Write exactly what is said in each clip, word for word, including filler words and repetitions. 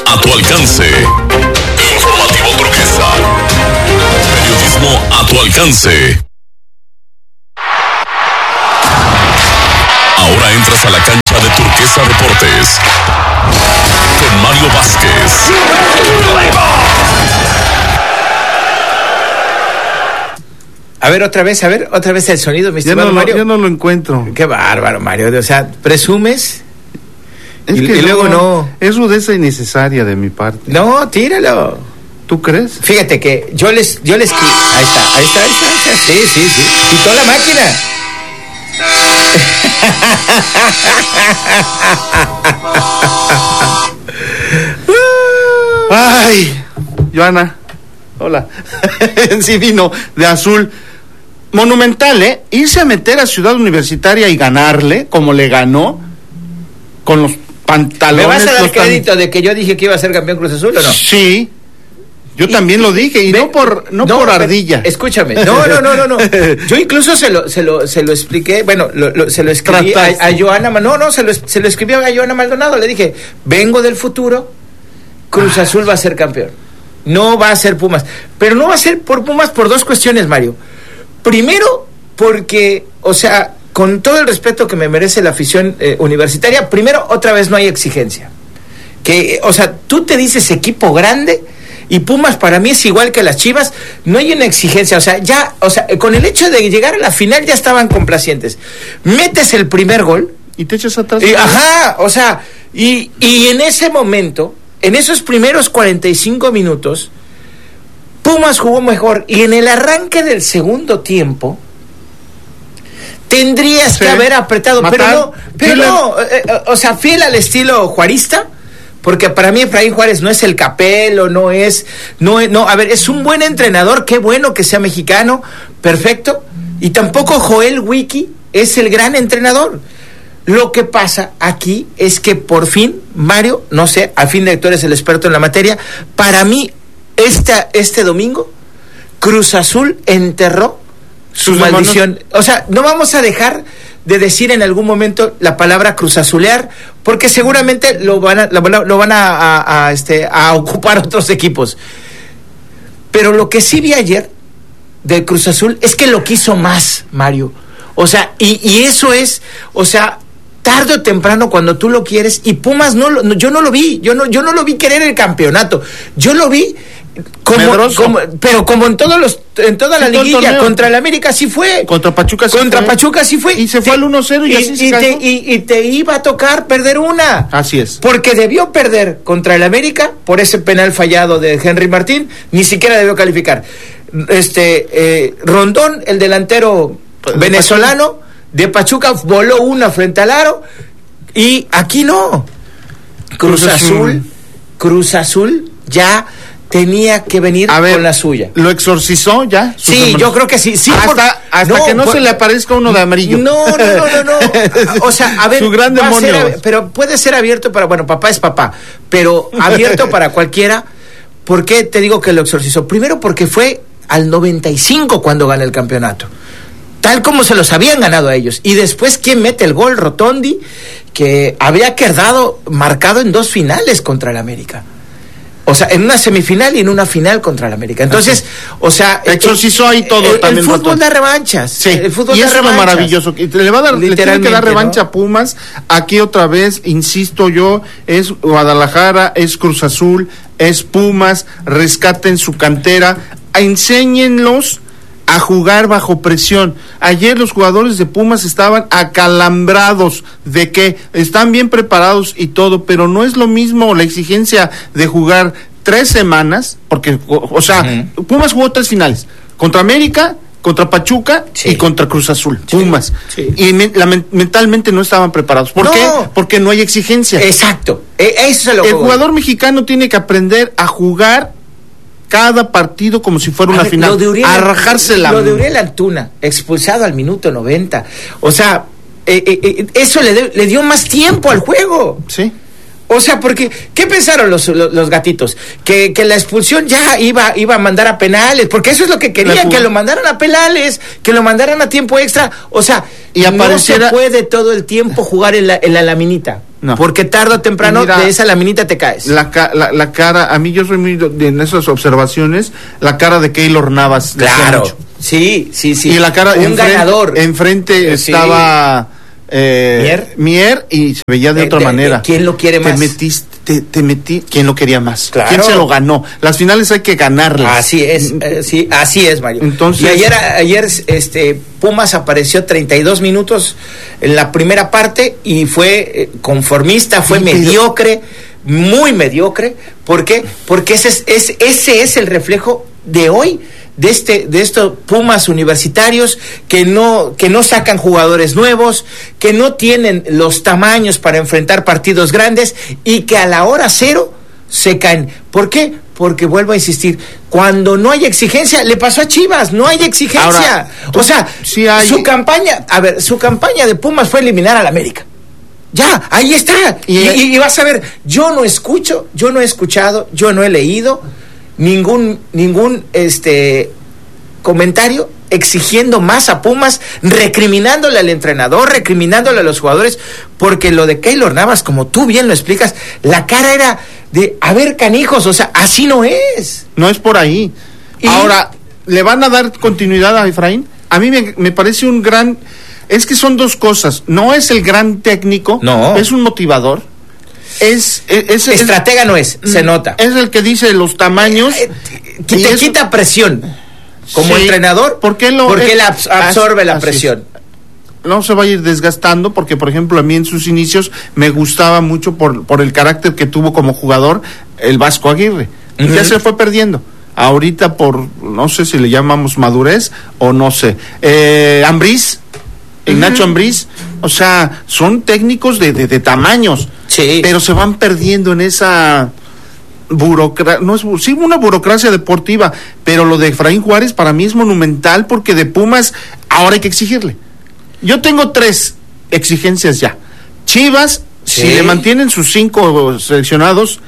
a tu alcance. Informativo Turquesa. Periodismo a tu alcance. Ahora entras a la cancha de Turquesa Deportes con Mario Vázquez. A ver, otra vez, a ver, otra vez el sonido, mi estimado ya no Mario. Lo, ya no lo encuentro. Qué bárbaro, Mario. O sea, presumes es y, que y luego no. Es rudeza innecesaria de mi parte. No, tíralo. ¿Tú crees? Fíjate que yo les, yo les, ahí está, ahí está, ahí está, ahí está. Sí, sí, sí. Quitó la máquina. Ay, Joana, hola. Sí vino de azul. Monumental, ¿eh? Irse a meter a Ciudad Universitaria y ganarle, como le ganó, con los pantalones. ¿Me vas a dar los crédito tan... de que yo dije que iba a ser campeón Cruz Azul o no? Sí. Yo y, también lo dije, y ve, no por no, no por ardilla. Escúchame, no, no, no, no, no. Yo incluso se lo, se lo, se lo expliqué, bueno, lo, lo, se lo escribí a, a Joana, no, no, se lo, se lo escribí a Joana Maldonado, le dije, vengo del futuro, Cruz ah. Azul va a ser campeón, no va a ser Pumas, pero no va a ser por Pumas por dos cuestiones, Mario. Primero, porque, o sea, con todo el respeto que me merece la afición eh, universitaria, primero, otra vez no hay exigencia, que, o sea, tú te dices equipo grande. Y Pumas para mí es igual que las Chivas, no hay una exigencia, o sea, ya, o sea, con el hecho de llegar a la final ya estaban complacientes. Metes el primer gol y te echas atrás. Y, ajá, o sea, y, y en ese momento, en esos primeros cuarenta y cinco minutos, Pumas jugó mejor y en el arranque del segundo tiempo tendrías sí. que haber apretado, Matar, pero no, pero no, eh, eh, o sea, fiel al estilo juarista. Porque para mí Efraín Juárez no es el Capelo, no es, no, no, a ver, es un buen entrenador, qué bueno que sea mexicano, perfecto, y tampoco Joel Wiki es el gran entrenador. Lo que pasa aquí es que por fin, Mario, no sé, a fin de tú eres el experto en la materia, para mí, esta, este domingo, Cruz Azul enterró su Sus maldición. Hermanos. O sea, no vamos a dejar de decir en algún momento la palabra cruzazulear, porque seguramente lo van a, lo, lo van a, a, a, este, a ocupar otros equipos. Pero lo que sí vi ayer del Cruz Azul es que lo quiso más, Mario. O sea, y, y eso es, o sea, tarde o temprano cuando tú lo quieres, y Pumas no, lo, no yo no lo vi, yo no, yo no lo vi querer el campeonato, yo lo vi Como, como, pero como en todos los en toda sí, la liguilla contra el América sí fue, contra Pachuca sí contra fue. Pachuca sí fue y se fue te, al uno cero y, y así y se te, y, y te iba a tocar perder una, así es, porque debió perder contra el América por ese penal fallado de Henry Martín, ni siquiera debió calificar. Este eh, Rondón, el delantero de venezolano Pachuca. de Pachuca, voló una frente al aro, y aquí no. Cruz, Cruz Azul, Azul Cruz Azul ya tenía que venir a ver, con la suya. ¿Lo exorcizó ya? Sí, hermanos. Yo creo que sí. sí hasta por, hasta no, que no por, se le aparezca uno de amarillo. No, no, no, no. no. O sea, a ver. Su gran demonio. Ser, pero puede ser abierto para, bueno, papá es papá, pero abierto para cualquiera. ¿Por qué te digo que lo exorcizó? Primero porque fue al noventa y cinco cuando gana el campeonato. Tal como se los habían ganado a ellos. Y después, ¿quién mete el gol? Rotondi, que había quedado marcado en dos finales contra el América. O sea, en una semifinal y en una final contra el América. Entonces, o sea... exorcizó ahí todo. El, también el fútbol da revanchas. Sí, el fútbol y da eso es lo maravilloso. Le va a dar, le tiene que dar revancha, ¿no? A Pumas. Aquí otra vez, insisto yo, es Guadalajara, es Cruz Azul, es Pumas. Rescaten su cantera. Enséñenlos a jugar bajo presión. Ayer los jugadores de Pumas estaban acalambrados de que están bien preparados y todo, pero no es lo mismo la exigencia de jugar tres semanas, porque, o, o sea, uh-huh. Pumas jugó tres finales, contra América, contra Pachuca sí. y contra Cruz Azul, sí. Pumas. Sí. Y me, la, mentalmente no estaban preparados. ¿Por no. qué? Porque no hay exigencia. Exacto. E- eso es lo El que jugador voy. mexicano tiene que aprender a jugar cada partido como si fuera una ver, final, Uriel, a rajarse la... Lo de Uriel Antuna, expulsado al minuto noventa, o sea, eh, eh, eso le, de, le dio más tiempo al juego. Sí. O sea, porque, ¿qué pensaron los, los, los gatitos? Que, que la expulsión ya iba, iba a mandar a penales, porque eso es lo que querían, que lo mandaran a penales, que lo mandaran a tiempo extra, o sea, y apareciera... no se puede todo el tiempo jugar en la, en la laminita. No. Porque tarde o temprano mira, de esa laminita te caes. La, la, la cara, a mí yo soy muy de, en esas observaciones, la cara de Keylor Navas. Claro. Sí, sí, sí. Y la cara un enfrente, ganador. Enfrente sí. estaba eh, Mier. Mier y se veía de, de otra de, manera. De, ¿Quién lo quiere te más? Metiste, te, te metí, ¿quién lo quería más? Claro. ¿Quién se lo ganó? Las finales hay que ganarlas. Así es, eh, sí, así es, Mario. Entonces, y ayer, ayer este Pumas apareció treinta y dos minutos en la primera parte y fue eh, conformista, fue sí, mediocre, pero... muy mediocre. ¿Por qué? Porque ese es, es, ese es el reflejo de hoy. de este de estos Pumas universitarios que no que no sacan jugadores nuevos, que no tienen los tamaños para enfrentar partidos grandes y que a la hora cero se caen. ¿Por qué? Porque vuelvo a insistir, cuando no hay exigencia, le pasó a Chivas, no hay exigencia. Ahora, o sea, sí hay... su campaña, a ver, su campaña de Pumas fue eliminar al América. Ya, ahí está. Y, y, y vas a ver, yo no escucho, yo no he escuchado, yo no he leído ningún ningún este comentario exigiendo más a Pumas, recriminándole al entrenador, recriminándole a los jugadores, porque lo de Keylor Navas, como tú bien lo explicas, la cara era de, a ver, canijos, o sea, así no es. No es por ahí. Y... Ahora, ¿le van a dar continuidad a Efraín? A mí me, me parece un gran... Es que son dos cosas. No es el gran técnico, no. Es un motivador. Es, es, es estratega no es, se nota. Es el que dice los tamaños. Eh, eh, que te eso, quita presión. Como sí, entrenador, ¿por qué lo, porque él abs- absorbe as, la presión. No se va a ir desgastando, porque por ejemplo a mí en sus inicios me gustaba mucho por, por el carácter que tuvo como jugador el Vasco Aguirre. Uh-huh. Ya se fue perdiendo. Ahorita por, no sé si le llamamos madurez o no sé. Eh, Ambriz, uh-huh. Ignacio Ambriz, o sea, son técnicos de, de, de tamaños. Sí. Pero se van perdiendo en esa... burocracia, no es sí una burocracia deportiva, pero lo de Efraín Juárez para mí es monumental, porque de Pumas ahora hay que exigirle. Yo tengo tres exigencias ya. Chivas, sí. Si le mantienen sus cinco seleccionados,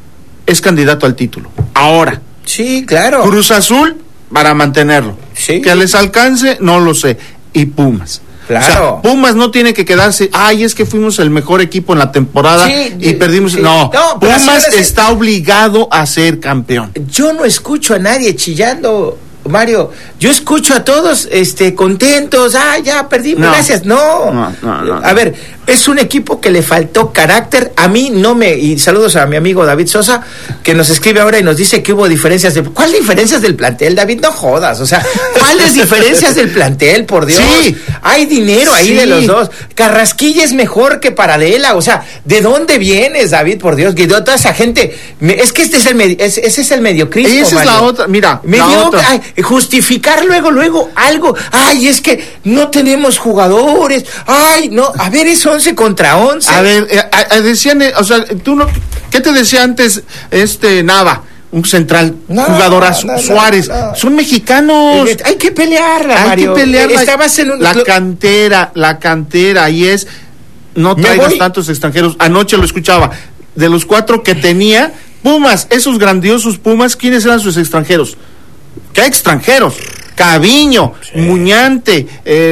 es candidato al título. Ahora. Sí, claro. Cruz Azul, para mantenerlo. Sí. Que les alcance, no lo sé. Y Pumas. Claro. O sea, Pumas no tiene que quedarse, ay, es que fuimos el mejor equipo en la temporada sí, y perdimos. Sí. No, no Pumas está obligado a ser campeón. Yo no escucho a nadie chillando, Mario. Yo escucho a todos este contentos, ah, ya perdimos, no. gracias. No. No, no, no. A ver, es un equipo que le faltó carácter. A mí no me... Y saludos a mi amigo David Sosa, que nos escribe ahora y nos dice que hubo diferencias. De, ¿Cuáles diferencias del plantel, David? No jodas. O sea, ¿cuáles diferencias del plantel, por Dios? Sí. Hay dinero ahí sí. de los dos. Carrasquilla es mejor que Paradela. O sea, ¿de dónde vienes, David, por Dios? Que toda esa gente... Me, es que este es el medi, es, ese es el mediocrismo, esa es Mario. la otra, mira. Medio, la otra. Ay, justificar luego, luego algo. Ay, es que no tenemos jugadores. Ay, no. A ver, eso once contra once. A ver, eh, eh, decían, eh, o sea, tú no, ¿qué te decía antes este Nava? Un central, no, jugadorazo, no, Suárez, no, no. Son mexicanos. Eh, hay que pelearla, hay Mario. que pelearla. Estabas en un... La cantera, la cantera, y es, no traigas tantos extranjeros. Anoche lo escuchaba, de los cuatro que tenía, Pumas, esos grandiosos Pumas, ¿quiénes eran sus extranjeros? ¿Qué extranjeros? Caviño, sí. Muñante,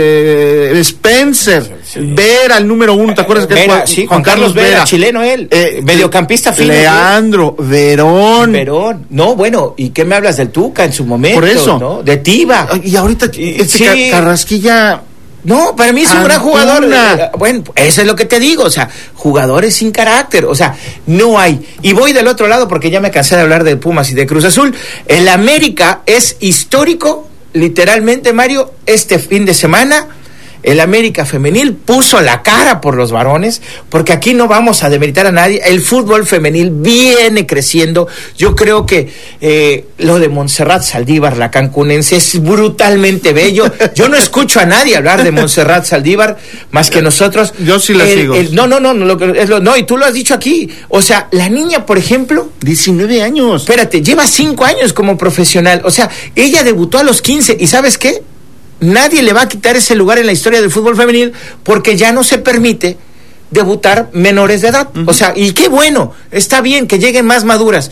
eh, Spencer, sí. Vera, el número uno, ¿te acuerdas que Vera, es sí, Juan Carlos Vera, Vera, chileno él, eh, mediocampista fino. Leandro, ¿sí? Verón. Verón, no, bueno, ¿y qué me hablas del Tuca en su momento? Por eso. ¿no? De Tiva. Y ahorita, este sí. Carrasquilla... No, para mí es un gran jugador. Eh, bueno, eso es lo que te digo, o sea, jugadores sin carácter, o sea, no hay. Y voy del otro lado porque ya me cansé de hablar de Pumas y de Cruz Azul. El América es histórico, literalmente, Mario, este fin de semana. El América femenil puso la cara por los varones, porque aquí no vamos a demeritar a nadie. El fútbol femenil viene creciendo. Yo creo que eh, lo de Montserrat Saldívar, la cancunense, es brutalmente bello. Yo no escucho a nadie hablar de Montserrat Saldívar más que nosotros. Yo sí la el, sigo. El, no, no, no, no, lo que, es lo, no, y tú lo has dicho aquí. O sea, la niña, por ejemplo, diecinueve años. Espérate, lleva cinco años como profesional. O sea, ella debutó a los quince. ¿Y sabes qué? Nadie le va a quitar ese lugar en la historia del fútbol femenil, porque ya no se permite debutar menores de edad. Uh-huh. O sea, y qué bueno, está bien que lleguen más maduras,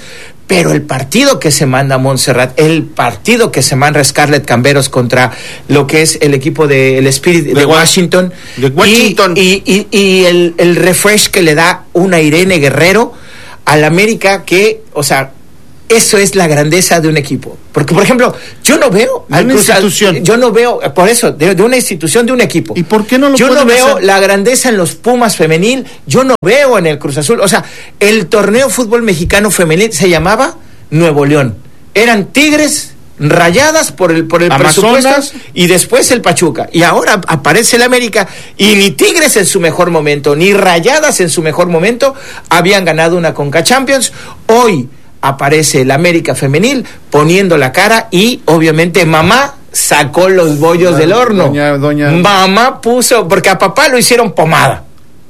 Pero el partido que se manda Montserrat, el partido que se manda Scarlett Camberos contra lo que es el equipo del de, Spirit de, de Washington, de Washington. y, y, y, y el, el refresh que le da una Irene Guerrero al América, que, o sea, eso es la grandeza de un equipo. Porque, por ejemplo, yo no veo... De una institución. Yo no veo, por eso, de, de una institución, de un equipo. ¿Y por qué no lo Yo no veo hacer? La grandeza en los Pumas femenil, yo no veo en el Cruz Azul. O sea, el torneo fútbol mexicano femenil se llamaba Nuevo León. Eran Tigres, Rayadas por el, por el presupuesto, y después el Pachuca. Y ahora aparece el América, y ni Tigres en su mejor momento, ni Rayadas en su mejor momento habían ganado una Conca Champions. Hoy aparece el América femenil poniendo la cara, y obviamente mamá sacó los bollos del horno. Doña, doña... Mamá puso, porque a papá lo hicieron pomada.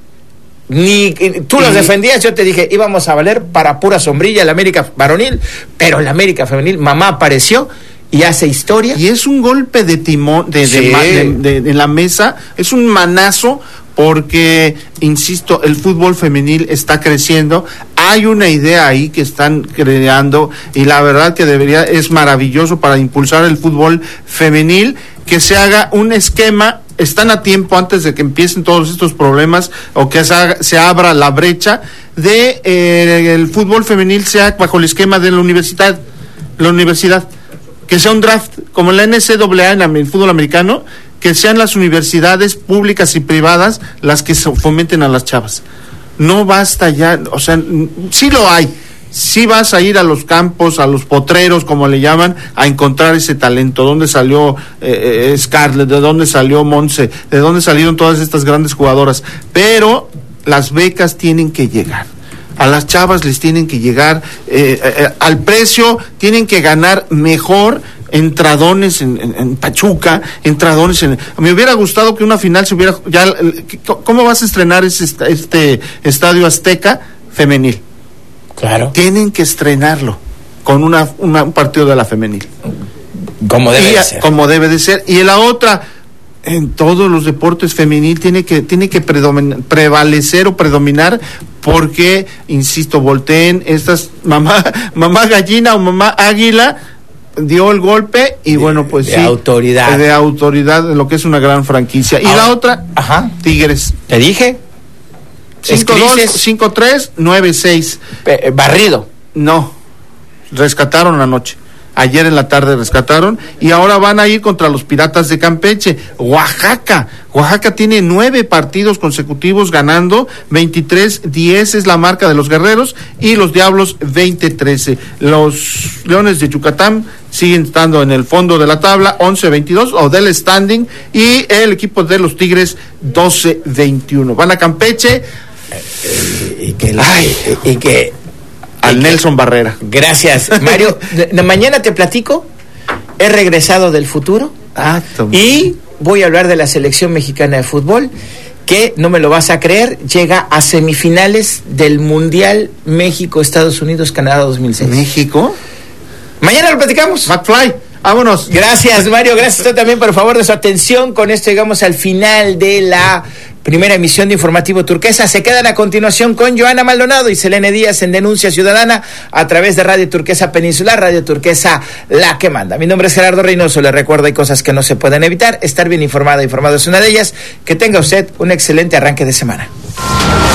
Ni tú los defendías, yo te dije, íbamos a valer para pura sombrilla el América varonil, pero el América femenil, mamá apareció y hace historia. Y es un golpe de timón de, sí. de, de, de, de la mesa, es un manazo, porque, insisto, el fútbol femenil está creciendo, hay una idea ahí que están creando, y la verdad que debería, es maravilloso para impulsar el fútbol femenil, que se haga un esquema. Están a tiempo antes de que empiecen todos estos problemas, o que se, haga, se abra la brecha de eh, el fútbol femenil sea bajo el esquema de la universidad, la universidad, que sea un draft como en la N C A A, en el fútbol americano, que sean las universidades públicas y privadas las que fomenten a las chavas. No basta ya, o sea, sí lo hay. Sí vas a ir a los campos, a los potreros, como le llaman, a encontrar ese talento. ¿Dónde salió eh, Scarlett? ¿De dónde salió Monse? ¿De dónde salieron todas estas grandes jugadoras? Pero las becas tienen que llegar. A las chavas les tienen que llegar eh, eh, al precio, tienen que ganar mejor. Entradones en, en, en Pachuca, entradones en... Me hubiera gustado que una final se hubiera... ya ¿Cómo vas a estrenar ese, este Estadio Azteca femenil? Claro. Tienen que estrenarlo con una, una un partido de la femenil. Como debe y, de ser. Como debe de ser. Y en la otra, en todos los deportes femenil tiene que, tiene que prevalecer o predominar, porque, insisto, volteen estas mamá, mamá gallina o mamá águila, dio el golpe y de, bueno, pues de sí. autoridad. De autoridad, en lo que es una gran franquicia. Y ahora, la otra, ajá. Tigres. Te dije. cinco dos, cinco tres, nueve seis. Eh, barrido. No, rescataron anoche. Ayer en la tarde rescataron, y ahora van a ir contra los Piratas de Campeche. Oaxaca, Oaxaca tiene nueve partidos consecutivos ganando, veintitrés diez es la marca de los guerreros, y los Diablos veinte trece. Los Leones de Yucatán siguen estando en el fondo de la tabla, once veintidós, o del standing, y el equipo de los Tigres doce veintiuno. Van a Campeche. Y, y que... Ay, y, y que al Nelson Barrera. Gracias, Mario. De, de mañana te platico. He regresado del futuro. Ah, y voy a hablar de la selección mexicana de fútbol, que no me lo vas a creer, llega a semifinales del Mundial México-Estados Unidos-Canadá dos mil seis. ¿México? Mañana lo platicamos. McFly, vámonos. Gracias, Mario. Gracias a usted también por favor de su atención. Con esto llegamos al final de la primera emisión de Informativo Turquesa. Se quedan a continuación con Joana Maldonado y Selene Díaz en Denuncia Ciudadana a través de Radio Turquesa Peninsular, Radio Turquesa, la que manda. Mi nombre es Gerardo Reynoso. Le recuerdo, hay cosas que no se pueden evitar. Estar bien informada, informado es una de ellas. Que tenga usted un excelente arranque de semana.